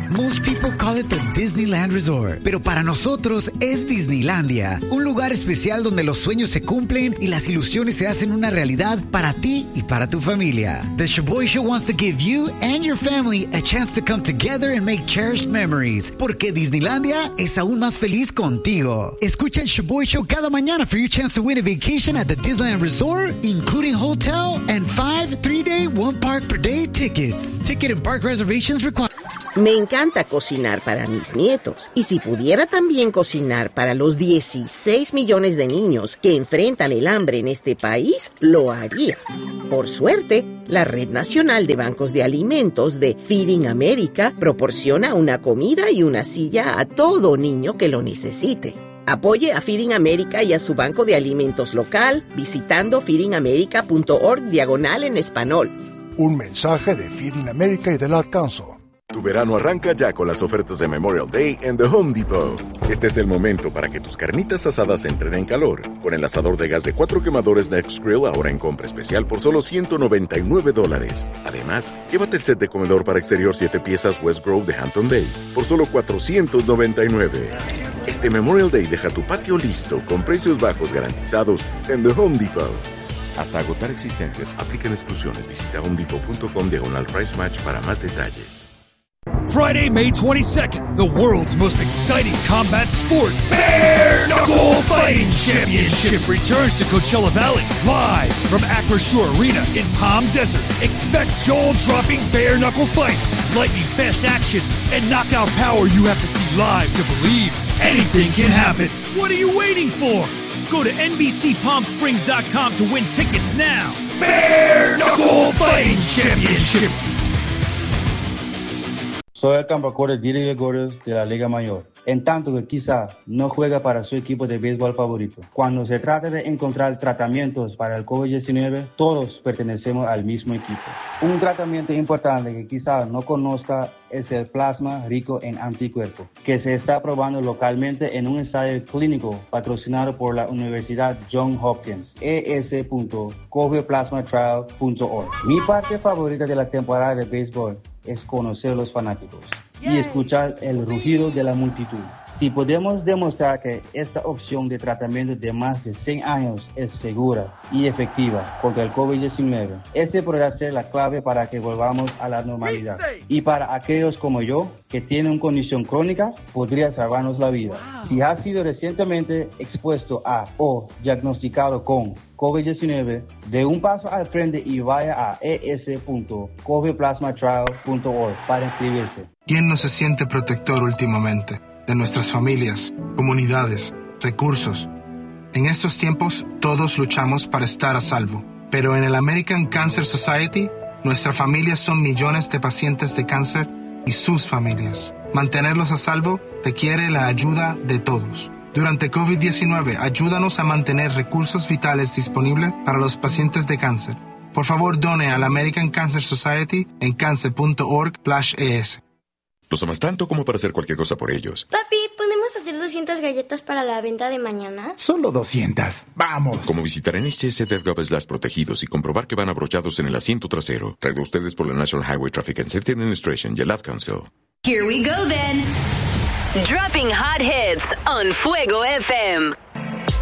Most people call it the Disneyland Resort, pero para nosotros es Disneylandia, un lugar especial donde los sueños se cumplen y las ilusiones se hacen una realidad para ti y para tu familia. The Shaboy Show wants to give you and your family a chance to come together and make cherished memories, porque Disneylandia es aún más feliz contigo. Escucha el Shaboy Show cada mañana for your chance to win a vacation at the Disneyland Resort, including hotel and 5 3-day, 1-park per day tickets. Ticket and park reservations required. Me encanta cocinar para mis nietos. Y si pudiera también cocinar para los 16 millones de niños que enfrentan el hambre en este país, lo haría. Por suerte, la Red Nacional de Bancos de Alimentos de Feeding America proporciona una comida y una silla a todo niño que lo necesite. Apoye a Feeding America y a su banco de alimentos local visitando feedingamerica.org/en español. Un mensaje de Feeding America y del Ad Council. Tu verano arranca ya con las ofertas de Memorial Day en The Home Depot. Este es el momento para que tus carnitas asadas entren en calor. Con el asador de gas de 4 quemadores Next Grill ahora en compra especial por solo $199. Además, llévate el set de comedor para exterior 7 piezas West Grove de Hampton Bay por solo $499. Este Memorial Day deja tu patio listo con precios bajos garantizados en The Home Depot. Hasta agotar existencias, aplican exclusiones. Visita homedepot.com/price match para más detalles. Friday, May 22nd, the world's most exciting combat sport, Bare Knuckle Fighting Championship, returns to Coachella Valley, live from Acrisure Arena in Palm Desert. Expect jaw-dropping bare knuckle fights, lightning-fast action, and knockout power you have to see live to believe anything can happen. What are you waiting for? Go to NBCPalmSprings.com to win tickets now. Bare Knuckle Fighting Championship. Soy el campeón de Gordos de la Liga Mayor. En tanto que quizá no juega para su equipo de béisbol favorito. Cuando se trata de encontrar tratamientos para el COVID-19, todos pertenecemos al mismo equipo. Un tratamiento importante que quizá no conozca es el plasma rico en anticuerpos, que se está probando localmente en un ensayo clínico patrocinado por la Universidad Johns Hopkins, es.coveplasmatrial.org. Mi parte favorita de la temporada de béisbol es conocer a los fanáticos y escuchar el rugido de la multitud. Si podemos demostrar que esta opción de tratamiento de más de 100 años es segura y efectiva contra el COVID-19, este podrá ser la clave para que volvamos a la normalidad. Y para aquellos como yo, que tienen una condición crónica, podría salvarnos la vida. Si has sido recientemente expuesto a o diagnosticado con COVID-19, dé un paso al frente y vaya a es.coveplasmatrial.org para inscribirse. ¿Quién no se siente protector últimamente? De nuestras familias, comunidades, recursos. En estos tiempos, todos luchamos para estar a salvo. Pero en el American Cancer Society, nuestras familias son millones de pacientes de cáncer y sus familias. Mantenerlos a salvo requiere la ayuda de todos. Durante COVID-19, ayúdanos a mantener recursos vitales disponibles para los pacientes de cáncer. Por favor, done al American Cancer Society en cancer.org/es. Los amas tanto como para hacer cualquier cosa por ellos. Papi, ¿podemos hacer 200 galletas para la venta de mañana? Solo 200. ¡Vamos! Como visitar NHS.gov/protegidos y comprobar que van abrochados en el asiento trasero. Traído a ustedes por la National Highway Traffic and Safety Administration y el Ad Council. Here we go then. Dropping hot hits on Fuego FM.